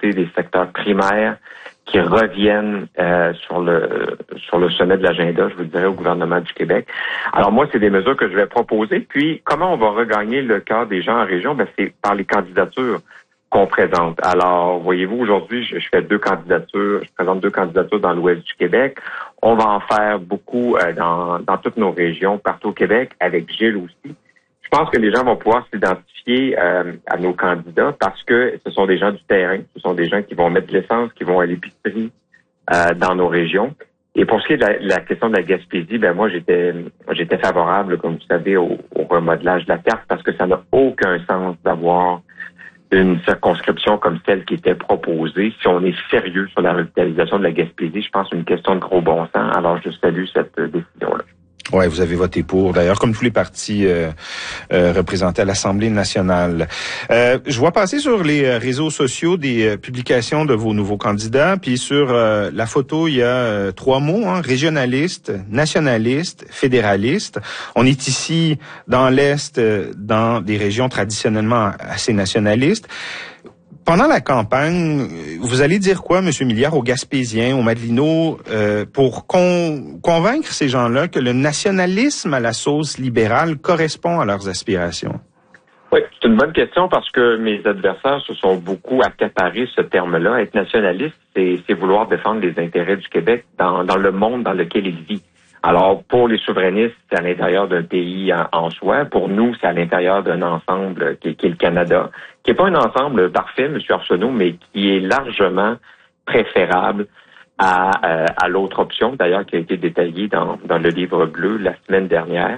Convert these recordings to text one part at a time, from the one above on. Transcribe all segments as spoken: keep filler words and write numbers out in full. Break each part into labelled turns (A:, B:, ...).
A: santé, des secteurs primaires qui reviennent euh, sur le sur le sommet de l'agenda, je vous dirais, au gouvernement du Québec. Alors moi, c'est des mesures que je vais proposer. Puis, comment on va regagner le cœur des gens en région? Ben, c'est par les candidatures qu'on présente. Alors, voyez-vous, aujourd'hui, je, je fais deux candidatures, je présente deux candidatures dans l'ouest du Québec. On va en faire beaucoup euh, dans, dans toutes nos régions, partout au Québec, avec Gilles aussi. Je pense que les gens vont pouvoir s'identifier euh, à nos candidats parce que ce sont des gens du terrain, ce sont des gens qui vont mettre de l'essence, qui vont à l'épicerie euh, dans nos régions. Et pour ce qui est de la, la question de la Gaspésie, ben moi j'étais j'étais favorable, comme vous savez, au, au remodelage de la carte parce que ça n'a aucun sens d'avoir une circonscription comme celle qui était proposée. Si on est sérieux sur la revitalisation de la Gaspésie, je pense que c'est une question de gros bon sens. Alors je salue cette euh, décision-là.
B: Ouais, vous avez voté pour, d'ailleurs, comme tous les partis euh, euh, représentés à l'Assemblée nationale. Euh, je vois passer sur les réseaux sociaux des euh, publications de vos nouveaux candidats, puis sur euh, la photo, il y a euh, trois mots, hein, régionaliste, nationaliste, fédéraliste. On est ici dans l'Est, euh, dans des régions traditionnellement assez nationalistes. Pendant la campagne, vous allez dire quoi, M. Milliard, aux Gaspésiens, aux Madelinots, euh, pour con- convaincre ces gens-là que le nationalisme à la sauce libérale correspond à leurs aspirations?
A: Oui, c'est une bonne question parce que mes adversaires se sont beaucoup accaparés ce terme-là. Être nationaliste, c'est, c'est vouloir défendre les intérêts du Québec dans, dans le monde dans lequel il vit. Alors, pour les souverainistes, c'est à l'intérieur d'un pays en, en soi. Pour nous, c'est à l'intérieur d'un ensemble qui, qui est le Canada, qui n'est pas un ensemble parfait, M. Arsenault, mais qui est largement préférable à, euh, à l'autre option, d'ailleurs, qui a été détaillée dans, dans le livre bleu la semaine dernière.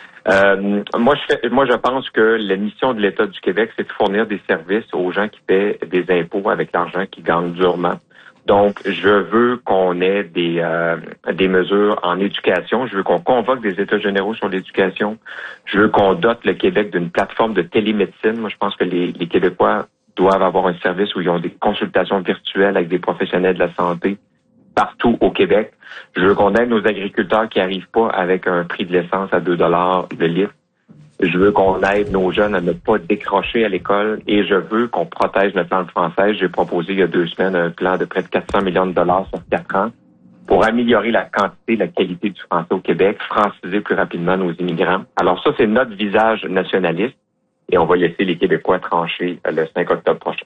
A: Euh, moi, je fais, moi, je pense que la mission de l'État du Québec, c'est de fournir des services aux gens qui paient des impôts avec l'argent qu'ils gagnent durement. Donc, je veux qu'on ait des euh, des mesures en éducation. Je veux qu'on convoque des États généraux sur l'éducation. Je veux qu'on dote le Québec d'une plateforme de télémédecine. Moi, je pense que les, les Québécois doivent avoir un service où ils ont des consultations virtuelles avec des professionnels de la santé partout au Québec. Je veux qu'on aide nos agriculteurs qui n'arrivent pas avec un prix de l'essence à deux dollars le litre. Je veux qu'on aide nos jeunes à ne pas décrocher à l'école et je veux qu'on protège notre langue française. J'ai proposé il y a deux semaines un plan de près de quatre cents millions de dollars sur quatre ans pour améliorer la quantité et la qualité du français au Québec, franciser plus rapidement nos immigrants. Alors ça, c'est notre visage nationaliste et on va laisser les Québécois trancher le cinq octobre prochain.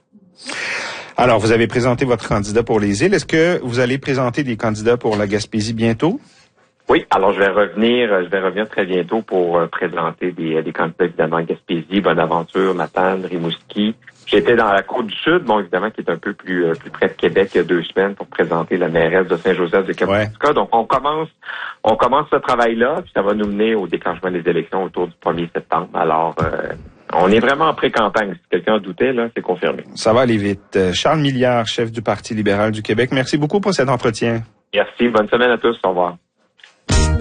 B: Alors, vous avez présenté votre candidat pour les îles. Est-ce que vous allez présenter des candidats pour la Gaspésie bientôt?
A: Oui, alors je vais revenir, je vais revenir très bientôt pour euh, présenter des, des candidats évidemment Gaspésie, Bonaventure, Matane, Rimouski. J'étais dans la Côte-du-Sud, bon évidemment qui est un peu plus euh, plus près de Québec il y a deux semaines pour présenter la mairesse de Saint-Joseph de Kamouraska. Ouais. Donc on commence on commence ce travail-là, puis ça va nous mener au déclenchement des élections autour du premier septembre. Alors euh, on est vraiment en pré-campagne. Si quelqu'un doutait, là, c'est confirmé.
B: Ça va aller vite. Charles Milliard, chef du Parti libéral du Québec, merci beaucoup pour cet entretien.
A: Merci, bonne semaine à tous, au revoir.